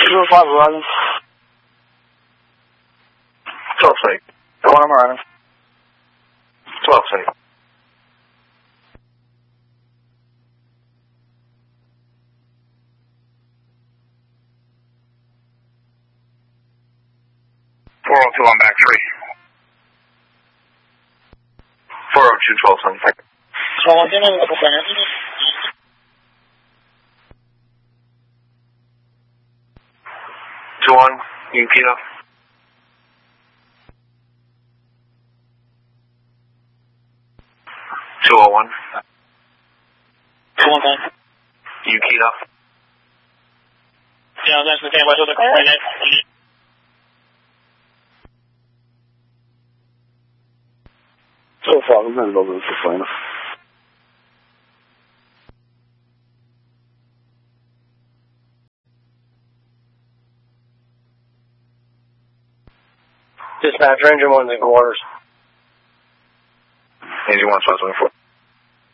205 Verizon. 12 site. Go on, I'm running. 12 site. 402 on back 3. 402, 12 something. So I'm getting a friend. 2-1, you can key up. 201. 215. You keyed up. Yeah, that's the thing about the coordinate. 205, I'm going to go to the final. Dispatch, Ranger 1 in the quarters. Engine 1, 24.